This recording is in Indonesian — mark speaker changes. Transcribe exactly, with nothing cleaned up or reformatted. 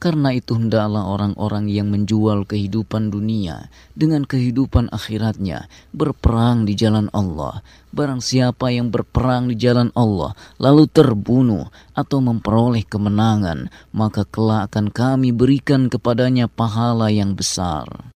Speaker 1: Karena itu hendaklah orang-orang yang menjual kehidupan dunia dengan kehidupan akhiratnya berperang di jalan Allah. Barang siapa yang berperang di jalan Allah lalu terbunuh atau memperoleh kemenangan, maka kelak akan kami berikan kepadanya pahala yang besar.